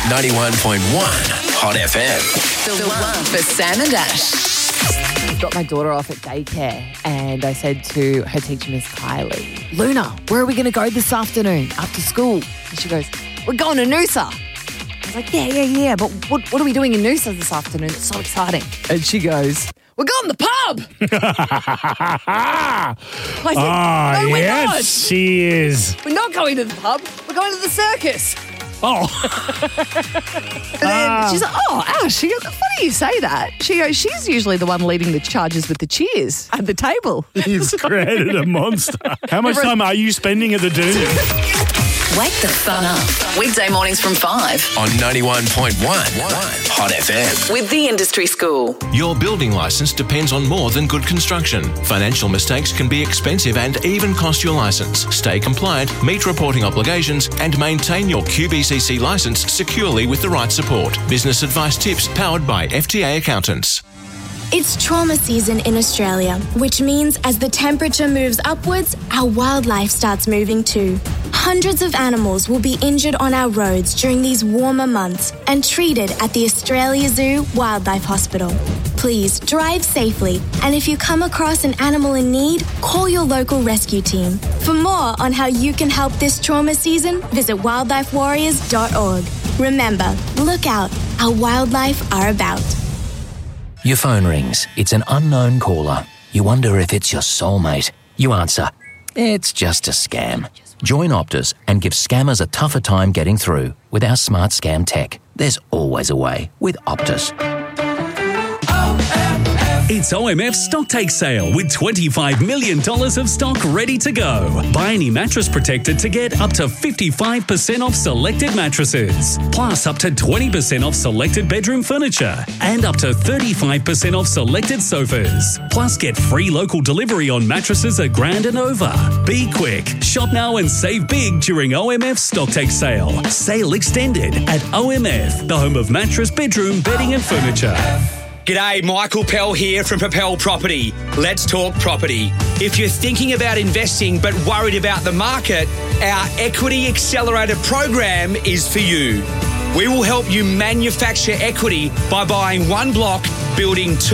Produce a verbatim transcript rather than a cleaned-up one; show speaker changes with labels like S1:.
S1: ninety-one point one Hot F M.
S2: The one for Sam and Ash.
S3: I dropped my daughter off at daycare and I said to her teacher, Miss Kylie, Luna, where are we going to go this afternoon after school? And she goes, we're going to Noosa. I was like, yeah, yeah, yeah, but what, what are we doing in Noosa this afternoon? It's so exciting. And she goes, we're going to the pub. I said,
S4: Ah,
S3: no, we're
S4: yes,
S3: not.
S4: she is.
S3: We're not going to the pub. We're going to the circus.
S4: Oh.
S3: And then she's like, oh, Ash, she goes, funny you say that. She goes, she's usually the one leading the charges with the cheers at the table.
S4: He's created a monster. How much time are you spending at the Dooney?
S2: Wake the fun up. Weekday mornings from five
S1: On ninety-one point one Hot F M.
S2: with the Industry School.
S5: Your building licence depends on more than good construction. Financial mistakes can be expensive and even cost your licence. Stay compliant, meet reporting obligations and maintain your Q B C C licence securely with the right support. Business advice tips powered by F T A Accountants.
S6: It's trauma season in Australia, which means as the temperature moves upwards, our wildlife starts moving too. Hundreds of animals will be injured on our roads during these warmer months and treated at the Australia Zoo Wildlife Hospital. Please drive safely, and if you come across an animal in need, call your local rescue team. For more on how you can help this trauma season, visit wildlife warriors dot org. Remember, look out, our wildlife are about.
S7: Your phone rings. It's an unknown caller. You wonder if it's your soulmate. You answer. It's just a scam. Join Optus and give scammers a tougher time getting through. With our smart scam tech, there's always a way with Optus.
S8: It's O M F Stock Take Sale with twenty-five million dollars of stock ready to go. Buy any mattress protector to get up to fifty-five percent off selected mattresses, plus up to twenty percent off selected bedroom furniture and up to thirty-five percent off selected sofas. Plus get free local delivery on mattresses at grand and over. Be quick. Shop now and save big during O M F Stock Take Sale. Sale extended at O M F, the home of mattress, bedroom, bedding and furniture.
S9: G'day, Michael Pell here from Propel Property. Let's talk property. If you're thinking about investing but worried about the market, our Equity Accelerator program is for you. We will help you manufacture equity by buying one block, building two